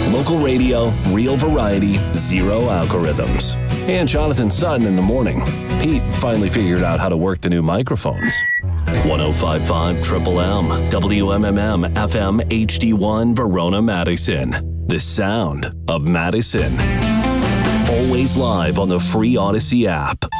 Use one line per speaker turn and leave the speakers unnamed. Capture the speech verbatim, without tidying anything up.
Local radio, real variety, zero algorithms. And Jonathan Sutton in the morning. He finally figured out how to work the new microphones. one oh five point five Triple M, W M M M F M H D one Verona, Madison. The sound of Madison. Always live on the free Odyssey app.